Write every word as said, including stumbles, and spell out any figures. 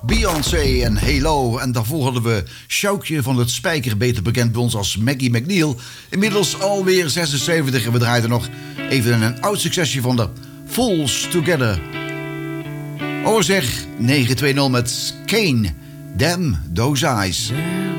Beyoncé en Halo. En daarvoor hadden we Sjoukje van het Spijker, beter bekend bij ons als Maggie McNeil. Inmiddels alweer zesenzeventig en we draaiden nog even een oud succesje van de Fools Together. Oh zeg, negen twee nul met Kane. Damn those eyes.